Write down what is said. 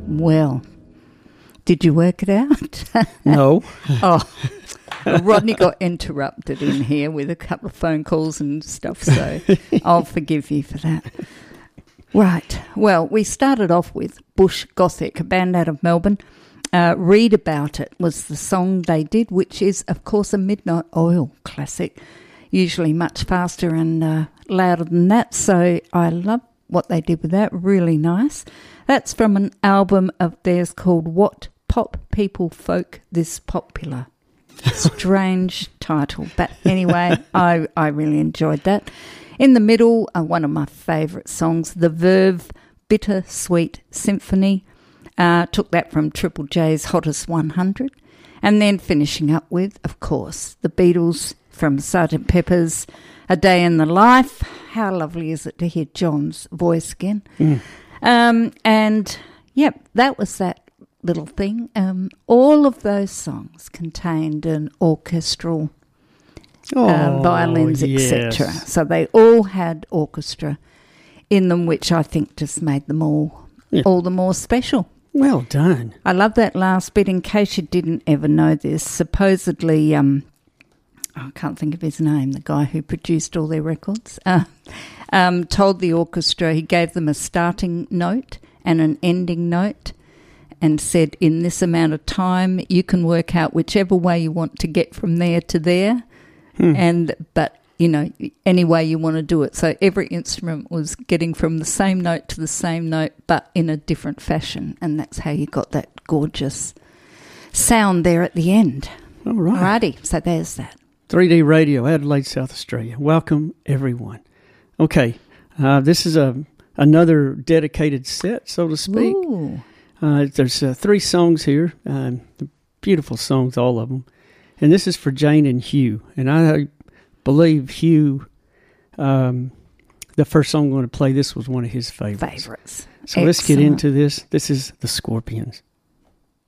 Well, did you work it out? No. Oh, Rodney got interrupted in here with a couple of phone calls and stuff, so I'll forgive you for that. Right. Well, we started off with Bush Gothic, a band out of Melbourne. Read About It was the song they did, which is, of course, a Midnight Oil classic, usually much faster and louder than that, so I love what they did with that. Really nice. That's from an album of theirs called What Pop People Folk This Popular. Strange title, but anyway, I really enjoyed that. In the middle, one of my favourite songs, The Verve, Bitter Sweet Symphony. Took that from Triple J's Hottest 100. And then finishing up with, of course, the Beatles from Sgt. Pepper's A Day in the Life. How lovely is it to hear John's voice again? And, yep, that was that little thing. All of those songs contained an orchestral violins, yes. etc. So they all had orchestra in them, which I think just made them all the more special. Well done. I love that last bit. In case you didn't ever know this, supposedly, I can't think of his name, the guy who produced all their records, told the orchestra, he gave them a starting note and an ending note and said, in this amount of time, you can work out whichever way you want to get from there to there, but you know, any way you want to do it. So every instrument was getting from the same note to the same note, but in a different fashion. And that's how you got that gorgeous sound there at the end. All right. Righty, so there's that. 3D Radio, Adelaide, South Australia. Welcome, everyone. Okay, this is another dedicated set, so to speak. Ooh. There's 3 songs here, beautiful songs, all of them. And this is for Jane and Hugh. And I believe Hugh, the first song I'm going to play, this was one of his favorites. So Excellent. Let's get into this. This is the Scorpions.